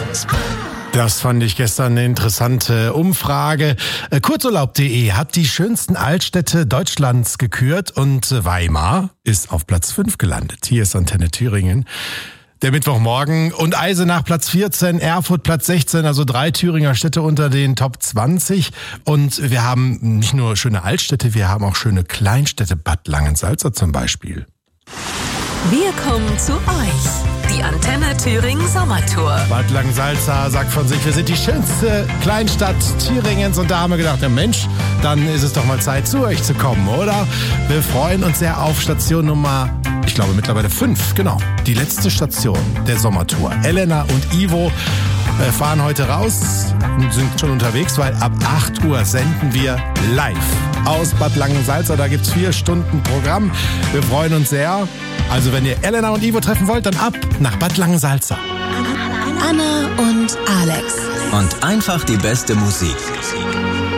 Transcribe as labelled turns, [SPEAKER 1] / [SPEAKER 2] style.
[SPEAKER 1] Das fand ich gestern eine interessante Umfrage. Kurzurlaub.de hat die schönsten Altstädte Deutschlands gekürt und Weimar ist auf Platz 5 gelandet. Hier ist Antenne Thüringen. Der Mittwochmorgen und Eisenach Platz 14, Erfurt Platz 16, also 3 Thüringer Städte unter den Top 20. Und wir haben nicht nur schöne Altstädte, wir haben auch schöne Kleinstädte, Bad Langensalza zum Beispiel.
[SPEAKER 2] Wir kommen zu euch. Die Antenne Thüringen Sommertour.
[SPEAKER 1] Bad Langensalza sagt von sich, wir sind die schönste Kleinstadt Thüringens. Und da haben wir gedacht, ja Mensch, dann ist es doch mal Zeit, zu euch zu kommen, oder? Wir freuen uns sehr auf Station Nummer, ich glaube mittlerweile 5, genau. Die letzte Station der Sommertour. Elena und Ivo fahren heute raus und sind schon unterwegs, weil ab 8 Uhr senden wir live aus Bad Langensalza. Da gibt's 4 Stunden Programm. Wir freuen uns sehr. Also wenn ihr Elena und Ivo treffen wollt, dann ab nach Bad Langensalza.
[SPEAKER 2] Anna und Alex.
[SPEAKER 3] Und einfach die beste Musik.